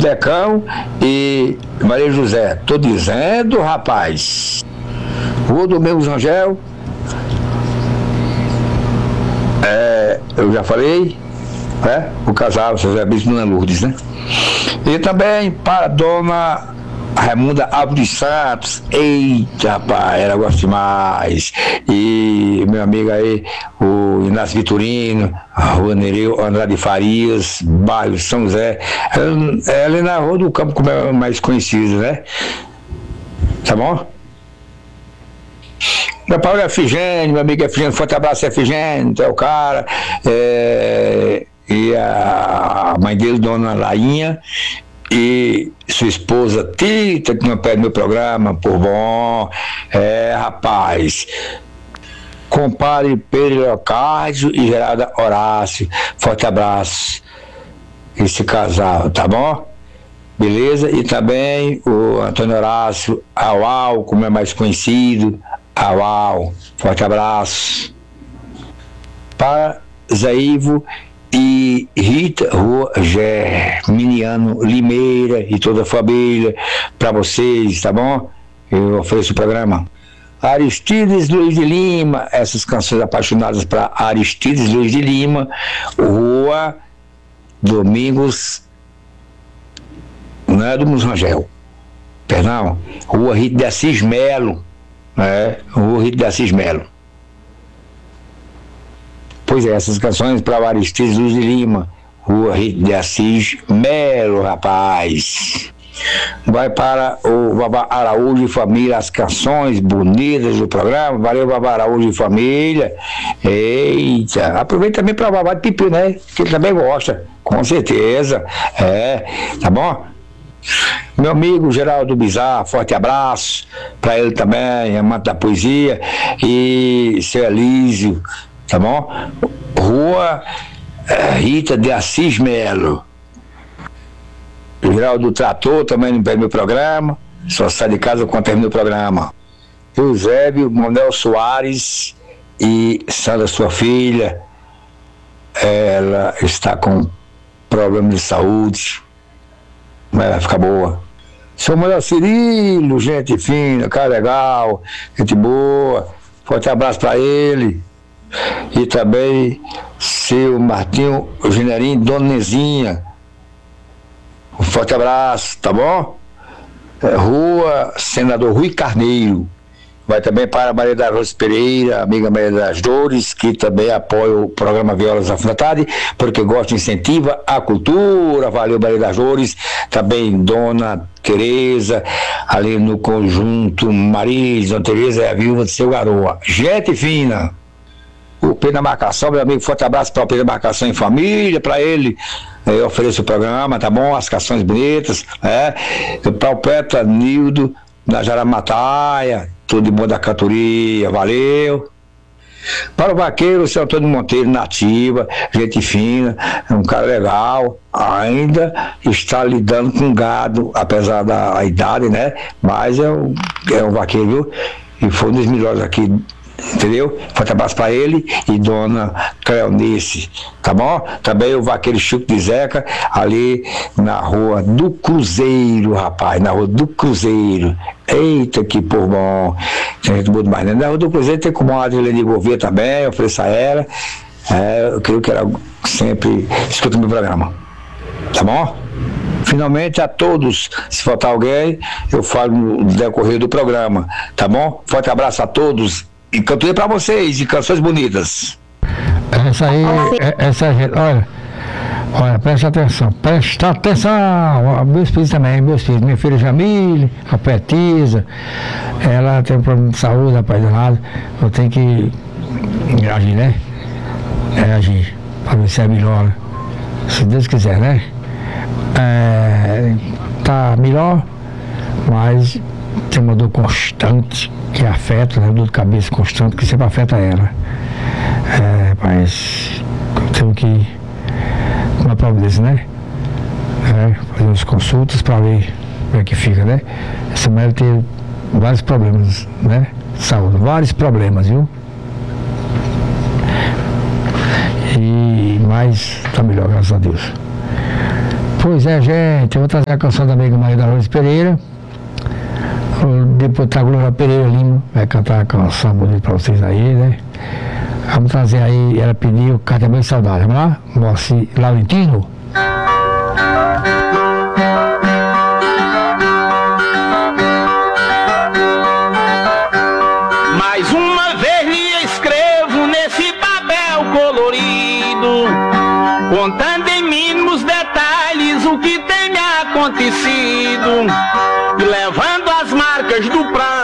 Decão e Maria José. Tô dizendo, rapaz. Rua Domingos Rangel. Eu já falei, né? O casal José Bispo Dona Lourdes, né? E também para Dona Raimunda Alves dos Santos. Eita, rapaz, ela gosta demais. E meu amigo aí, o Inácio Vitorino, a Rua Nereu Andrade Farias, bairro São José. Ela é na Rua do Campo, como é mais conhecida, né? Tá bom? Meu Paulo é Efigênio, meu amigo Efigênio, forte abraço, Efigênio, é o cara. E a mãe dele, Dona Lainha, e sua esposa Tita, que não perde meu programa, por bom. Rapaz. Compadre Pedro Leocádio e Geralda Horácio, forte abraço. Esse casal, tá bom? Beleza? E também o Antônio Horácio, Auau, como é mais conhecido. Auau, forte abraço. Para Zé Ivo e Rita, Rua Germiniano Limeira e toda a família, para vocês, tá bom? Eu ofereço o programa. Aristides Luiz de Lima, essas canções apaixonadas para Aristides Luiz de Lima, Rua Domingos, não é Domingos Rangel, perdão, Rua Rita de Assis Melo. Rua Rita de Assis Melo. Pois é, essas canções para o Aristides Luiz de Lima, Rua Rita de Assis Melo, rapaz. Vai para o Babá Araújo e família, as canções bonitas do programa. Valeu, Babá Araújo e família. Eita, aproveita também para o Babá de Pipi, né? Que ele também gosta, com certeza. Tá bom? Meu amigo Geraldo Bizarro, forte abraço para ele também, amante da poesia, e seu Elísio, tá bom? Rua Rita de Assis Melo. Geraldo Trator também não perde meu programa, só sai de casa quando termina o programa. Eusébio Monel Soares e Sandra, sua filha, ela está com problema de saúde, mas vai ficar boa. Seu Manuel Cirilo, gente fina, cara legal, gente boa, forte abraço para ele. E também seu Martinho Generinho, Dona Nezinha, um forte abraço, tá bom? Rua Senador Rui Carneiro. Vai também para a Maria da Rosa Pereira, amiga Maria das Dores, que também apoia o programa Violas da Fim da Tarde, porque gosta e incentiva a cultura. Valeu, Maria das Dores. Também Dona Tereza, ali no conjunto Maris, Dona Tereza é a viúva de seu garoa. Gente fina. O Pedro da Marcação, meu amigo, forte abraço para o Pedro da Marcação em família, para ele. Eu ofereço o programa, tá bom? As canções bonitas, para o Petra Nildo, da Jaramataia, tudo de bom da cantoria, valeu. Para o vaqueiro, o seu Antônio Monteiro, nativa, gente fina, é um cara legal, ainda está lidando com gado, apesar da idade, né? Mas é um vaqueiro, viu? E foi um dos melhores aqui, entendeu? Forte abraço para ele e Dona Cleonice, tá bom? Também o vaqueiro Chico de Zeca, ali na Rua do Cruzeiro, rapaz, na Rua do Cruzeiro. Eita, que povo bom. Tem gente boa demais, né? Na Rua do Cruzeiro tem como a Adriane Gouveia também, ofereço a ela. Eu creio que ela sempre escuta o meu programa, tá bom? Finalmente, a todos, se faltar alguém, eu falo no decorrer do programa, tá bom? Forte abraço a todos. E cantoria pra vocês, de canções bonitas. Essa gente, olha, presta atenção, meus filhos também, minha filha Jamile, a Petisa, ela tem um problema de saúde, rapaz, danado, eu tenho que agir, né? Agir, pra ver se é melhor, se Deus quiser, né? Tá melhor, mas tem uma dor constante que afeta, né? Dor de cabeça constante que sempre afeta ela. Mas eu tenho que, como é providência, né? Fazer umas consultas para ver como é que fica, né? Essa mulher tem vários problemas, né? De saúde, vários problemas, viu? Mas tá melhor, graças a Deus. Pois é, gente, eu vou trazer a canção da amiga Maria da Lourdes Pereira. Depois tá a Glória Pereira Lima, vai cantar a canção bonita pra vocês aí, né? Vamos trazer aí, ela pediu Carta Bem Saudade, vamos lá? Moacir Laurentino. Mais uma vez lhe escrevo nesse papel colorido, contando em mínimos detalhes o que tem me acontecido.